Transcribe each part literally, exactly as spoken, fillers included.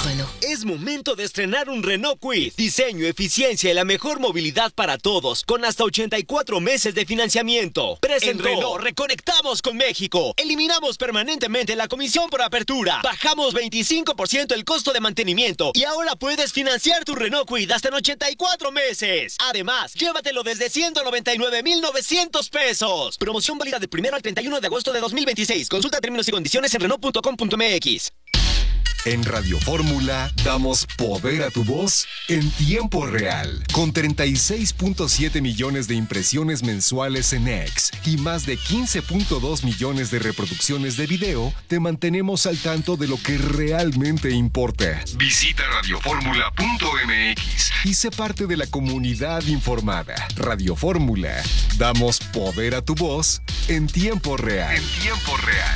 Renault. Es momento de estrenar un Renault Kwid. Diseño, eficiencia y la mejor movilidad para todos, con hasta ochenta y cuatro meses de financiamiento. Presentó. En Renault reconectamos con México. Eliminamos permanentemente la comisión por apertura. Bajamos veinticinco por ciento el costo de mantenimiento. Y ahora puedes financiar tu Renault Kwid hasta en ochenta y cuatro meses. Además, llévatelo desde ciento noventa y nueve mil novecientos pesos. Promoción válida del primero al treinta y uno de agosto de dos mil veintiséis. Consulta términos y condiciones en Renault punto com punto m x. En Radio Fórmula damos poder a tu voz en tiempo real. Con treinta y seis punto siete millones de impresiones mensuales en X y más de quince punto dos millones de reproducciones de video, te mantenemos al tanto de lo que realmente importa. Visita radio fórmula punto m x y sé parte de la comunidad informada. Radio Fórmula, damos poder a tu voz en tiempo real. En tiempo real.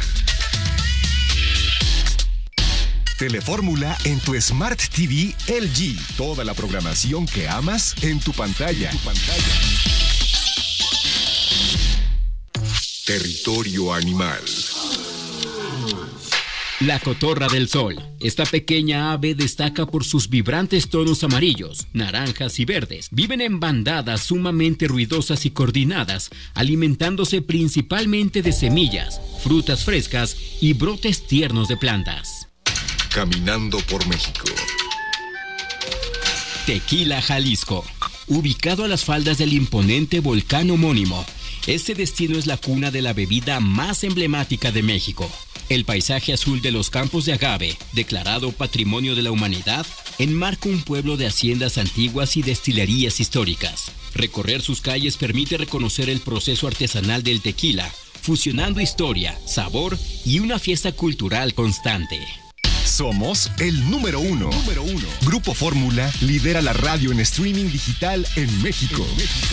Telefórmula en tu Smart T V L G. Toda la programación que amas en tu pantalla. En tu pantalla. Territorio animal. La cotorra del sol. Esta pequeña ave destaca por sus vibrantes tonos amarillos, naranjas y verdes. Viven en bandadas sumamente ruidosas y coordinadas, alimentándose principalmente de semillas, frutas frescas y brotes tiernos de plantas. Caminando por México. Tequila, Jalisco. Ubicado a las faldas del imponente volcán homónimo, este destino es la cuna de la bebida más emblemática de México. El paisaje azul de los campos de agave, declarado Patrimonio de la Humanidad, enmarca un pueblo de haciendas antiguas y destilerías históricas. Recorrer sus calles permite reconocer el proceso artesanal del tequila, fusionando historia, sabor y una fiesta cultural constante. Somos el número uno. número uno. Grupo Fórmula lidera la radio en streaming digital en México. En México.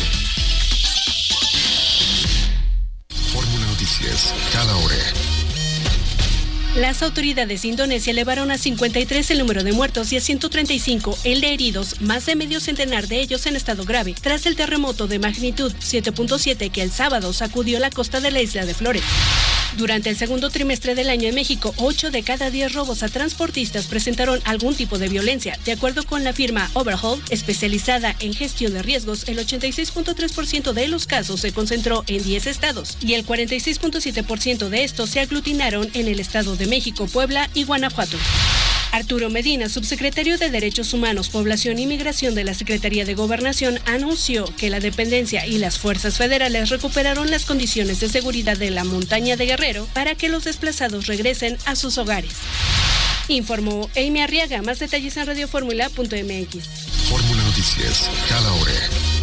Fórmula Noticias, cada hora. Las autoridades de Indonesia elevaron a cincuenta y tres el número de muertos y a ciento treinta y cinco el de heridos, más de medio centenar de ellos en estado grave, tras el terremoto de magnitud siete punto siete que el sábado sacudió la costa de la isla de Flores. Durante el segundo trimestre del año en México, ocho de cada diez robos a transportistas presentaron algún tipo de violencia. De acuerdo con la firma Overhaul, especializada en gestión de riesgos, el ochenta y seis punto tres por ciento de los casos se concentró en diez estados y el cuarenta y seis punto siete por ciento de estos se aglutinaron en el Estado de México, Puebla y Guanajuato. Arturo Medina, subsecretario de Derechos Humanos, Población y Migración de la Secretaría de Gobernación, anunció que la dependencia y las fuerzas federales recuperaron las condiciones de seguridad de la montaña de Guerrero para que los desplazados regresen a sus hogares. Informó Amy Arriaga. Más detalles en radio fórmula punto m x. Fórmula Noticias, cada hora.